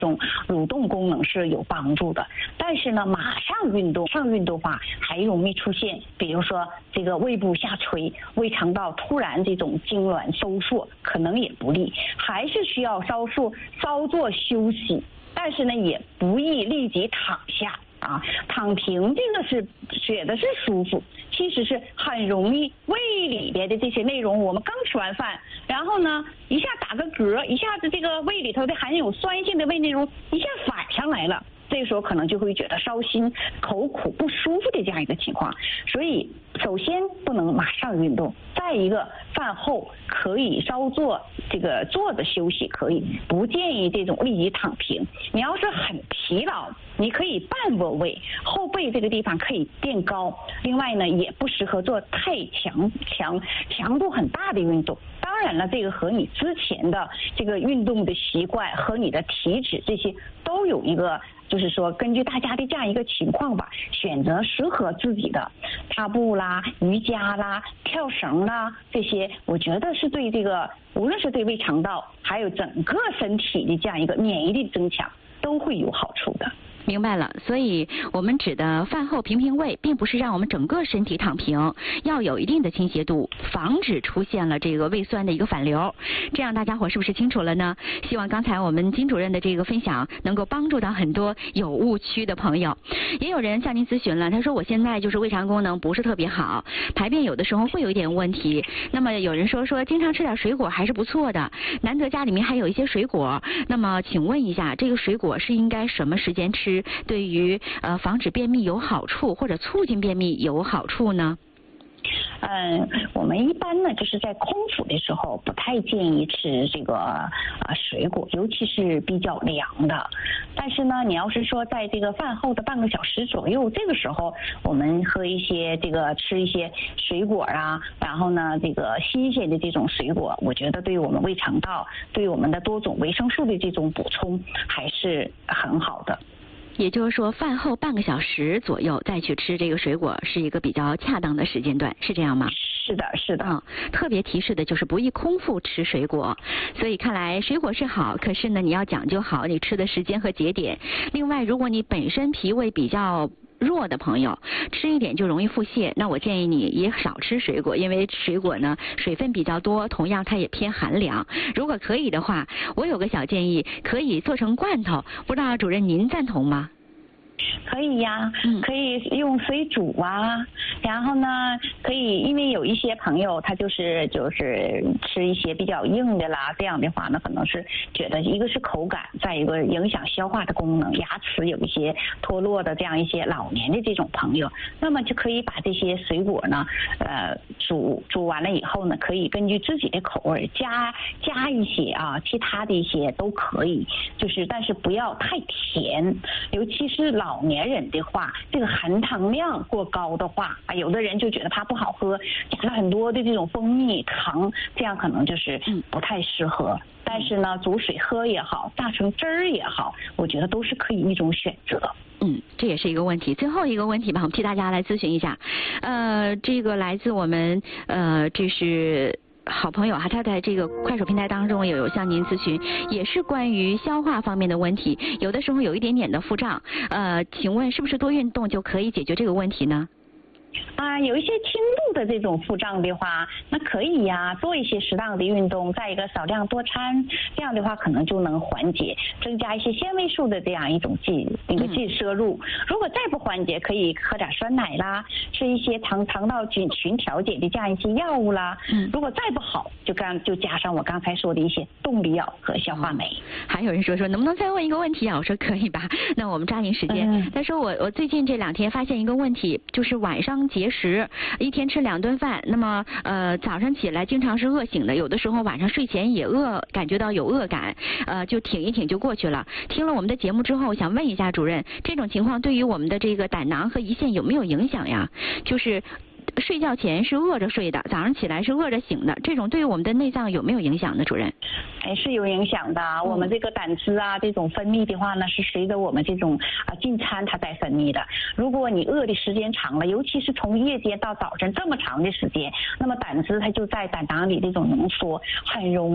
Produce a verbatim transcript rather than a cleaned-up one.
种蠕动功能是有帮助的。但是呢，马上运动上运动的话，还容易出现，比如说这个胃部下垂、胃肠道突然这种痉挛收缩，可能也不利，还是需要稍作稍作休息。但是呢，也不宜立即躺下啊，躺平这个是觉得是舒服，其实是很容易胃里边的这些内容，我们刚吃完饭，然后呢一下打个嗝，一下子这个胃里头的含有酸性的胃内容一下反上来了。这个时候可能就会觉得烧心、口苦、不舒服的这样一个情况，所以首先不能马上运动，再一个饭后可以稍作这个坐着休息，可以不建议这种立即躺平。你要是很疲劳，你可以半卧位，后背这个地方可以垫高。另外呢，也不适合做太强强强度很大的运动。当然了，这个和你之前的这个运动的习惯和你的体脂这些都有一个，就是说根据大家的这样一个情况吧，选择适合自己的踏步啦、瑜伽啦、跳绳啦，这些我觉得是对这个无论是对胃肠道还有整个身体的这样一个免疫力增强都会有好处的。 明白了，所以我们指的饭后平平胃，并不是让我们整个身体躺平，要有一定的倾斜度，防止出现了这个胃酸的一个反流。这样大家伙是不是清楚了呢？希望刚才我们金主任的这个分享能够帮助到很多有误区的朋友。也有人向您咨询了，他说我现在就是胃肠功能不是特别好，排便有的时候会有一点问题。那么有人说说经常吃点水果还是不错的，难得家里面还有一些水果，那么请问一下，这个水果是应该什么时间吃？对于呃防止便秘有好处，或者促进便秘有好处呢？ 嗯，我们一般呢就是在空腹的时候不太建议吃这个呃水果，尤其是比较凉的。但是呢，你要是说在这个饭后的半个小时左右，这个时候我们喝一些这个吃一些水果啊，然后呢这个新鲜的这种水果，我觉得对我们胃肠道、对我们的多种维生素的这种补充还是很好的。 也就是说，饭后半个小时左右再去吃这个水果，是一个比较恰当的时间段，是这样吗？ 是的，是的。 嗯，特别提示的就是不宜空腹吃水果。所以看来水果是好，可是呢，你要讲究好你吃的时间和节点。另外，如果你本身脾胃比较弱的朋友，吃一点就容易腹泻，那我建议你也少吃水果，因为水果呢水分比较多，同样它也偏寒凉。如果可以的话，我有个小建议，可以做成罐头，不知道主任您赞同吗？ 可以呀，可以用水煮啊，然后呢，可以因为有一些朋友他就是就是吃一些比较硬的啦，这样的话呢，可能是觉得一个是口感，再一个影响消化的功能，牙齿有一些脱落的这样一些老年的这种朋友，那么就可以把这些水果呢，呃，煮煮完了以后呢，可以根据自己的口味加加一些啊，其他的一些都可以，就是但是不要太甜，尤其是老。老年人的话，这个含糖量过高的话啊，有的人就觉得它不好喝，加了很多的这种蜂蜜糖，这样可能就是不太适合。但是呢，煮水喝也好，榨成汁儿也好，我觉得都是可以一种选择。 嗯，这也是一个问题。最后一个问题吧，我们替大家来咨询一下。呃，这个来自我们呃，这是。好朋友哈，他在这个快手平台当中也有向您咨询，也是关于消化方面的问题，有的时候有一点点的腹胀，呃，请问是不是多运动就可以解决这个问题呢？ 啊，有一些轻度的这种腹胀的话，那可以呀，做一些适当的运动，再一个少量多餐，这样的话可能就能缓解，增加一些纤维素的这样一种剂那个剂摄入。如果再不缓解，可以喝点酸奶啦，吃一些肠肠道菌群调节的这样一些药物啦。嗯，如果再不好，就刚就加上我刚才说的一些动力药和消化酶。嗯、 还有人说说能不能再问一个问题啊？我说可以吧，那我们抓紧时间。嗯、他说我我最近这两天发现一个问题，就是晚上节食，一天吃两顿饭，那么呃早上起来经常是饿醒的，有的时候晚上睡前也饿，感觉到有饿感，呃就挺一挺就过去了。听了我们的节目之后，想问一下主任，这种情况对于我们的这个胆囊和胰腺有没有影响呀？就是睡觉前是饿着睡的，早上起来是饿着醒的，这种对于我们的内脏有没有影响呢？主任？ 哎，是有影响的。嗯、我们这个胆汁啊，这种分泌的话呢，是随着我们这种啊进餐它在分泌的。如果你饿的时间长了，尤其是从夜间到早晨这么长的时间，那么胆汁它就在胆囊里这种浓缩，很容易。